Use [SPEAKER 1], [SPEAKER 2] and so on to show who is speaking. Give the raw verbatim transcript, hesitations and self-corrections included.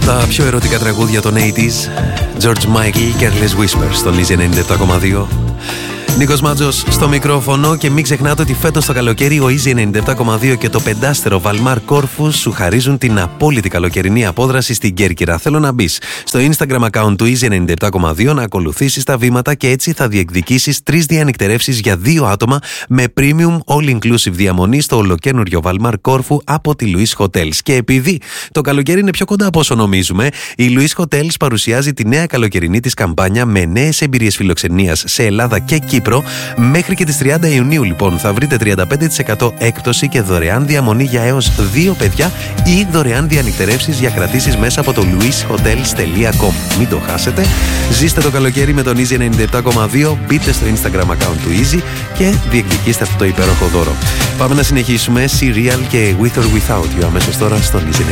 [SPEAKER 1] τα πιο ερωτικά τραγούδια των ογδόντα, George Michael, Careless Whisper στον Easy ενενήντα επτά κόμμα δύο. Νίκος Μάτζος στο μικρόφωνο και μην ξεχνάτε ότι φέτος το καλοκαίρι ο Easy ενενήντα επτά κόμμα δύο και το πεντάστερο Valmar Corfus σου χαρίζουν την απόλυτη καλοκαιρινή απόδραση στην Κέρκυρα. Θέλω να μπεις στο Instagram account του Easy ενενήντα επτά κόμμα δύο, να ακολουθήσεις τα βήματα και έτσι θα διεκδικήσεις τρεις διανυκτερεύσεις για δύο άτομα με premium all-inclusive διαμονή στο ολοκένουργιο Valmar Corfu από τη Louis Hotels. Και επειδή το καλοκαίρι είναι πιο κοντά από όσο νομίζουμε, η Louis Hotels παρουσιάζει τη νέα καλοκαιρινή της καμπάνια με νέες εμπειρίες φιλοξενίας σε Ελλάδα και Κύπρο. Μέχρι και τις τριάντα Ιουνίου λοιπόν θα βρείτε τριάντα πέντε τοις εκατό έκπτωση και δωρεάν διαμονή για έως δύο παιδιά ή δωρεάν διανυκτερεύσεις για κρατήσεις μέσα από το louis hotels τελεία com. Μην το χάσετε. Ζήστε το καλοκαίρι με τον Easy ενενήντα επτά κόμμα δύο. Μπείτε στο Instagram account του Easy και διεκδικήστε αυτό το υπέροχο δώρο. Πάμε να συνεχίσουμε. Serial και With or Without You αμέσως τώρα στον Easy.